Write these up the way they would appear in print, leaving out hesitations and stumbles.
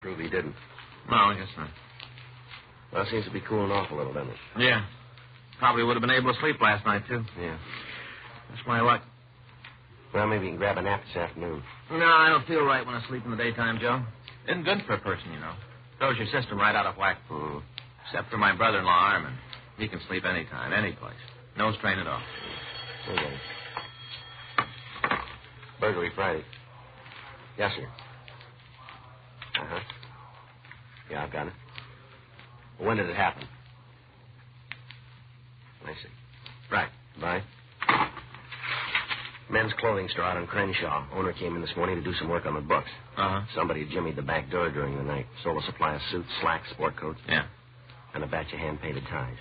Prove he didn't. No, I guess not. Well, it seems to be cooling off a little, doesn't it? Yeah. Probably would have been able to sleep last night, too. Yeah. That's my luck. Well, maybe you can grab a nap this afternoon. No, I don't feel right when I sleep in the daytime, Joe. Isn't good for a person, you know. Throws your system right out of whack. Mm. Except for my brother-in-law, Armin. He can sleep anytime, any place. No strain at all. Okay. Burglary Friday. Yes, sir. Uh-huh. Yeah, I've got it. Well, when did it happen? I see. Right. Bye. Men's clothing store out on Crenshaw. Owner came in this morning to do some work on the books. Uh-huh. Somebody had jimmied the back door during the night. Sold a supply of suits, slacks, sport coats. Yeah. And a batch of hand-painted ties.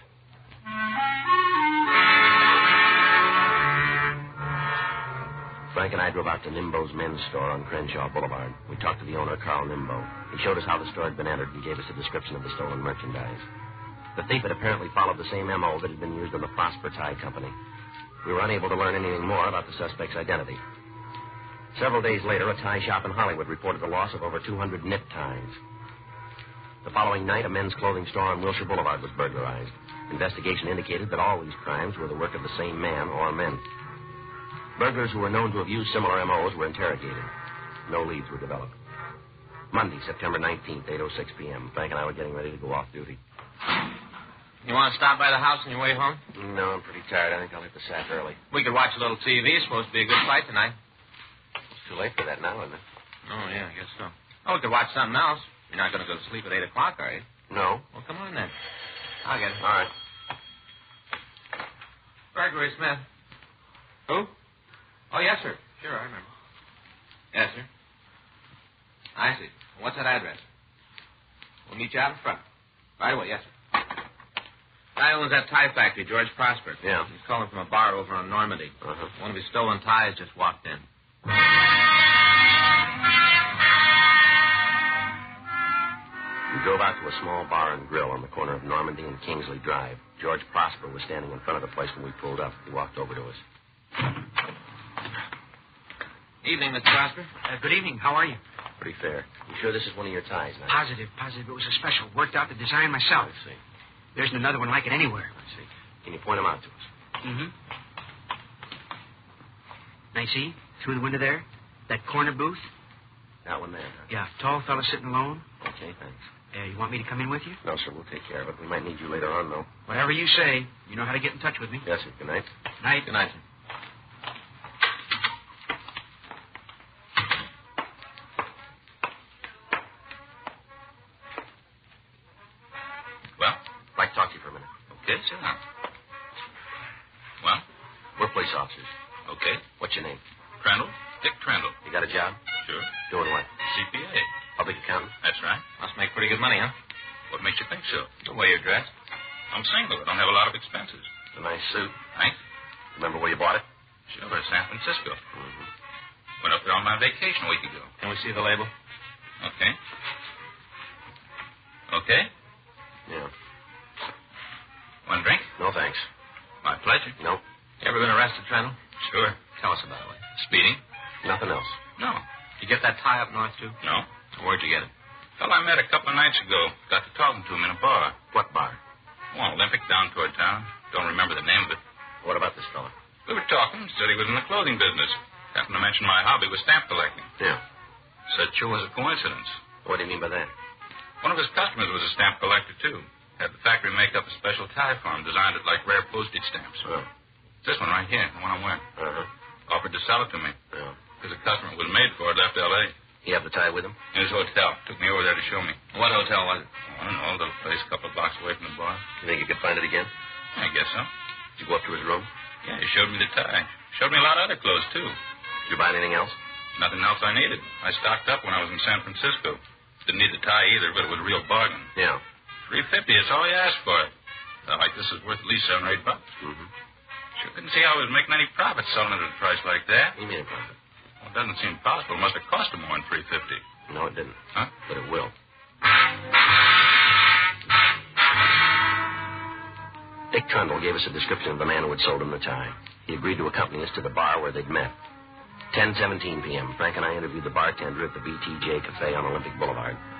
Frank and I drove out to Nimbo's men's store on Crenshaw Boulevard. We talked to the owner, Carl Nimbo. He showed us how the store had been entered and gave us a description of the stolen merchandise. The thief had apparently followed the same M.O. that had been used on the Prosper Tie Company. We were unable to learn anything more about the suspect's identity. Several days later, a tie shop in Hollywood reported the loss of over 200 knit ties. The following night, a men's clothing store on Wilshire Boulevard was burglarized. Investigation indicated that all these crimes were the work of the same man or men. Burglars who were known to have used similar M.O.s were interrogated. No leads were developed. Monday, September 19th, 8:06 p.m. Frank and I were getting ready to go off duty. You want to stop by the house on your way home? No, I'm pretty tired. I think I'll hit the sack early. We could watch a little TV. It's supposed to be a good fight tonight. It's too late for that now, isn't it? Oh, yeah, I guess so. Oh, we could watch something else. You're not going to go to sleep at 8 o'clock, are you? No. Well, come on then. I'll get it. All right. Burglary Smith. Who? Oh, yes, sir. Sure, I remember. Yes, sir. I see. What's that address? We'll meet you out in front. Right away, yes, sir. Guy owns that tie factory, George Prosper. Yeah. He's calling from a bar over on Normandy. Uh-huh. One of his stolen ties just walked in. We drove out to a small bar and grill on the corner of Normandy and Kingsley Drive. George Prosper was standing in front of the place when we pulled up. He walked over to us. Evening, Mr. Prosper. Good evening. How are you? Pretty fair. You sure this is one of your ties now? Positive. It was a special. Worked out the design myself. I see. There isn't another one like it anywhere. I see. Can you point them out to us? Mm-hmm. Now, see? Through the window there? That corner booth? That one there, huh? Yeah, tall fella sitting alone. Okay, thanks. You want me to come in with you? No, sir, we'll take care of it. We might need you later on, though. Whatever you say. You know how to get in touch with me. Yes, sir. Good night. Night. Good night, sir. Well, I'd like to talk to you for a minute. Okay, sit down. Well? We're police officers. Okay. What's your name? Trendle? Dick Trendle. You got a job? Sure. Doing what? CPA. Public accountant? That's right. Must make pretty good money, huh? What makes you think so? The way you're dressed. I'm single. I don't have a lot of expenses. It's a nice suit. Thanks. Remember where you bought it? Sure, San Francisco. Mm-hmm. Went up there on my vacation a week ago. Can we see the label? Okay. Okay? Yeah. Want a drink? No, thanks. My pleasure. No. You ever been arrested, Trendle? Sure. Tell us about it. Speeding? Nothing else. No. You get that tie up north, too? No. Where'd you get it? Fellow I met a couple of nights ago. Got to talking to him in a bar. What bar? Oh, Olympic down toward town. Don't remember the name of it. What about this fella? We were talking. Said he was in the clothing business. Happened to mention my hobby was stamp collecting. Yeah. Said sure was a coincidence. What do you mean by that? One of his customers was a stamp collector, too. Had the factory make up a special tie for him, designed it like rare postage stamps. Oh. This one right here, the one I'm wearing. Uh-huh. Offered to sell it to me. Yeah. Because the customer was made for it, left L.A. You have the tie with him? In his hotel. Took me over there to show me. What hotel was it? I don't know, a little place a couple of blocks away from the bar. You think you could find it again? I guess so. Did you go up to his room? Yeah, he showed me the tie. Showed me a lot of other clothes, too. Did you buy anything else? Nothing else I needed. I stocked up when I was in San Francisco. Didn't need the tie either, but it was a real bargain. Yeah. $350, that's all he asked for it. Felt like this is worth at least $7 or $8. Mm-hmm. Sure couldn't see how he was making any profit selling it at a price like that. What do you mean a profit? Well, it doesn't seem possible. It must have cost him more than $350. No, it didn't. Huh? But it will. Dick Trundle gave us a description of the man who had sold him the tie. He agreed to accompany us to the bar where they'd met. 10:17 p.m. Frank and I interviewed the bartender at the BTJ Cafe on Olympic Boulevard.